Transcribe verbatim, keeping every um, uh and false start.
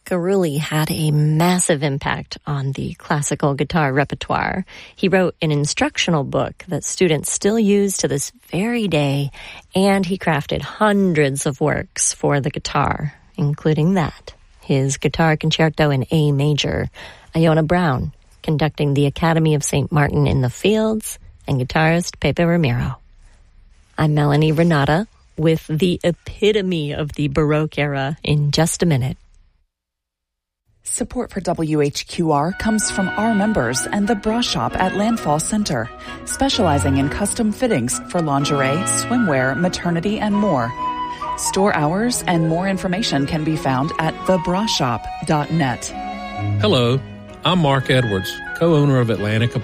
Guruli had a massive impact on the classical guitar repertoire. He wrote an instructional book that students still use to this very day, and he crafted hundreds of works for the guitar, including that, his Guitar Concerto in A major, Iona Brown conducting the Academy of Saint Martin in the Fields, and guitarist Pepe Ramiro. I'm Melanie Renata with the epitome of the Baroque era in just a minute. Support for W H Q R comes from our members and the Bra Shop at Landfall Center, specializing in custom fittings for lingerie, swimwear, maternity, and more. Store hours and more information can be found at the bra shop dot net. Hello, I'm Mark Edwards, co-owner of Atlantic